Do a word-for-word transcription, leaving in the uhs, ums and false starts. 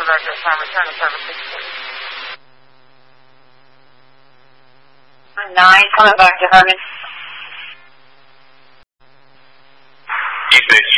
about this time. Return to service six forty. Nine, coming back to Herman. East Bay